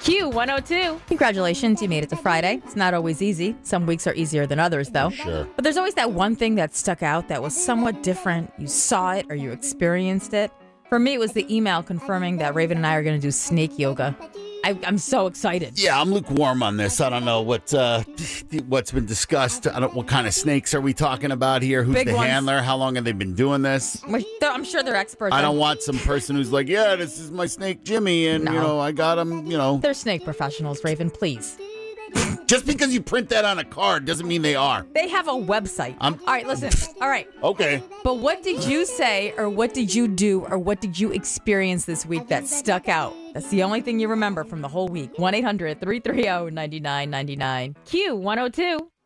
Q102. Congratulations, you made it to Friday. It's not always easy. Some weeks are easier than others, though. Sure. But there's always that one thing that stuck out that was somewhat different. You saw it or you experienced it. For me, it was the email confirming that Raven and I are going to do snake yoga. I'm so excited. Yeah, I'm lukewarm on this. I don't know what's been discussed. What kind of snakes are we talking about here? Who's Big the ones. handler? How long have they been doing this? I'm sure they're experts. I don't want some person who's like, yeah, this is my snake Jimmy, and No. I got him. They're snake professionals, Raven, please. Just because you print that on a card doesn't mean they are. They have a website. All right, listen. All right. Okay. But what did you say, or what did you do, or what did you experience this week that stuck out? That's the only thing you remember from the whole week. 1-800-330-9999. Q102.